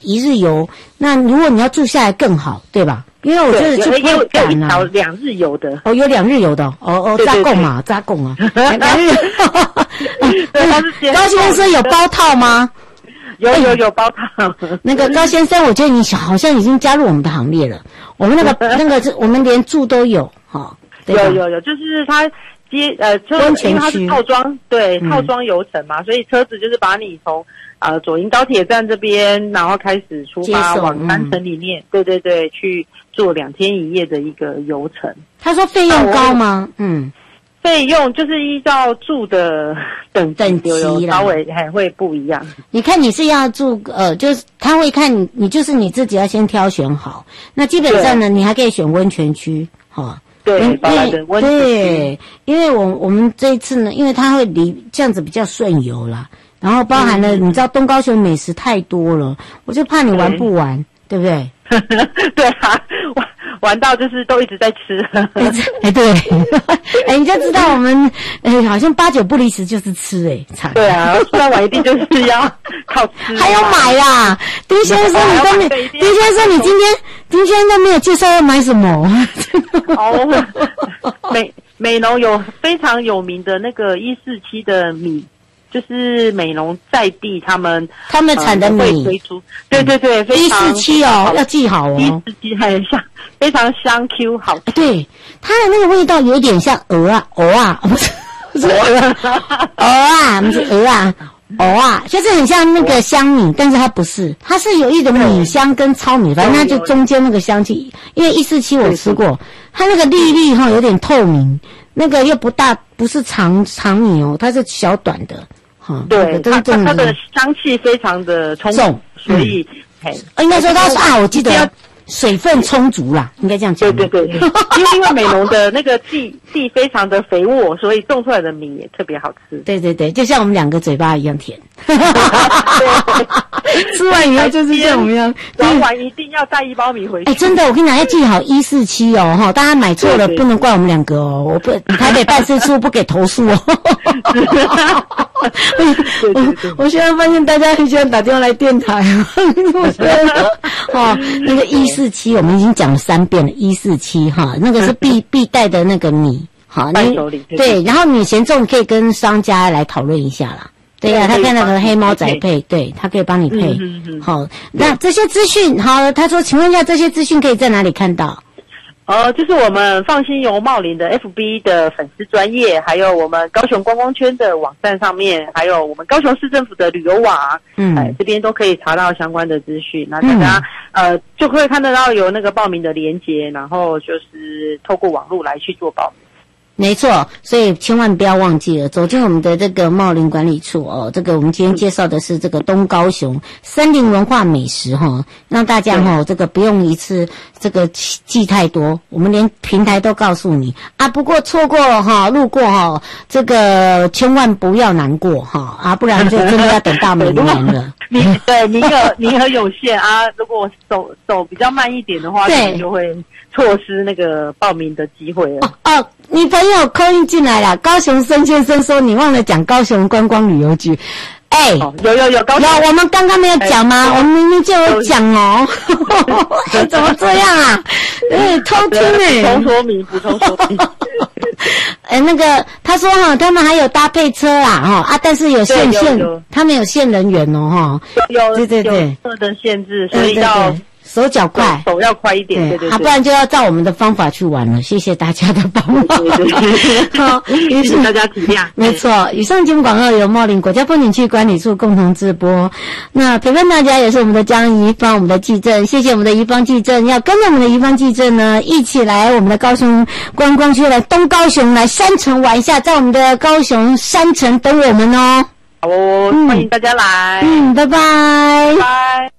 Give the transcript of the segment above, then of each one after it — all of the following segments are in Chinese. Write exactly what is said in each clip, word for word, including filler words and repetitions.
一日游，那如果你要住下来更好，对吧？因为我觉得就不会赶啊。 有两日游的哦，有两日游的哦哦，扎贡嘛，扎贡啊，两日。高先生有包套吗？ 有有有包套。 那个高先生，我觉得你好像已经加入我们的行列了。我们那个那个，我们连住都有哈。 有有有，就是他接呃， 温泉区， 因为它是套装，对， 嗯、 套装游程嘛，所以车子就是把你从呃左营高铁站这边，然后开始出发往山城里面，嗯、对对对，去做两天一夜的一个游程。 他说费用高吗？嗯。 费用就是依照住的等等级啦， 稍微还会不一样。 你看你是要住呃，就是他会看你，你就是你自己要先挑选好。那基本上呢，你还可以选温泉区，哈、哦。 对，包含的温泉区。 对，因为我我们这一次呢，因为它会离这样子比较顺游啦，然后包含了、嗯、你知道东高雄美食太多了，我就怕你玩不完，对不对？ 对啊。玩到就是都一直在吃， 哎对，哎你就知道我们哎好像八九不离十就是吃哎，惨。 对啊，出来玩一定就是要靠吃。 还有买啦，丁先生你都没，丁先生你今天丁先生都没有介绍要买什么。 哦，美美浓有非常有名的那个一四七的米。就是美浓在地，他们他们产的米、呃、 会推出，对对对，非常一四七哦，要记好哦， 一四七很香，非常香 Q 好吃。 对，它的那个味道有点像鹅啊，鹅啊，不是不是鹅啊，鹅啊，不是鹅啊，鹅啊，就是很像那个香米，但是它不是，它是有一种米香跟糙米，反正它就中间那个香气。因为一四七我吃过，它那个粒粒哈有点透明，那个又不大，不是长长米哦，它是小短的。 对，它它的香气非常的充重，所以， 嗯、应该说它是啊，我记得水分充足啦，应该这样讲。 对对对，因为因为美浓的那个地地非常的肥沃，所以种出来的米也特别好吃。 对对对，就像我们两个嘴巴一样甜。吃完以后就是这样，我们要吃完一定要带一包米回去。 哎，真的，我跟你讲，要记好一四七哦，哈，大家买错了不能怪我们两个哦，我不台北办事处不给投诉哦。我我现在发现大家很喜欢打电话来电台，我觉得哦，那个一四七我们已经讲了三遍了，一四七哈，那个是必必带的那个米，好，你对，然后你嫌重可以跟商家来讨论一下啦。对呀、啊，他跟那个黑猫仔配，对他可以帮你配。嗯嗯、好，那这些资讯，好，他说，请问一下，这些资讯可以在哪里看到？ 呃，就是我们放心游茂林的 F B 的粉丝专页，还有我们高雄观光圈的网站上面，还有我们高雄市政府的旅游网，嗯，哎，这边都可以查到相关的资讯。那大家、嗯、呃就会看得到有那个报名的连结，然后就是透过网络来去做报名。 没错，所以千万不要忘记了走进我们的这个茂林管理处哦。这个我们今天介绍的是这个东高雄森林文化美食哈，让大家哈这个不用一次这个记太多，我们连平台都告诉你啊。不过错过哈，路过哈，这个千万不要难过哈啊，不然就真的要等到明年了。 名对名额名额有限啊，如果走走比较慢一点的话，对，就会错失那个报名的机会了。 哦哦，你朋友call in进来了，高雄申先生说你忘了讲高雄观光旅游局。哎、欸哦， 有有有高雄， 有我们刚刚没有讲吗？欸、我们明明就有讲哦。哎，怎么这样啊？哎，偷听哎、 欸！补充说明，补充说明。 哎、欸，那个他说哈，他们还有搭配车啦哈啊，但是有限限，他们有限人员哦哈。 有对对对， 有的限制，所以要。 对对对手脚快， 手要快一点，对对对， 啊，不然就要照我们的方法去玩了。谢谢大家的帮忙， 对对对好，谢谢大家体谅。 没错，以上节目广告由茂林国家风景区管理处共同直播。那陪伴大家也是我们的江宜芳，我们的纪政，谢谢我们的宜芳纪政，要跟着我们的宜芳纪政呢，一起来我们的高雄观光区来东高雄来山城玩一下，在我们的高雄山城等我们哦。 好哦，嗯、欢迎大家来。 嗯，拜拜。 拜拜。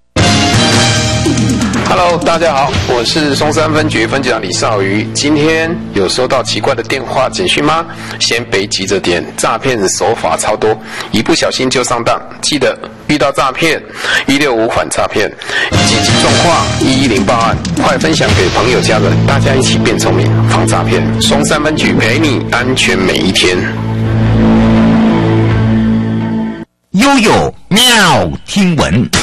Hello， 大家好，我是松山分局分局长李少瑜。今天有收到奇怪的电话简讯吗？先别急着点，诈骗手法超多，一不小心就上当。记得遇到诈骗，一六五反诈骗，紧急状况一一零报案，快分享给朋友家人，大家一起变聪明，防诈骗。松山分局陪你安全每一天。 悠悠妙听闻。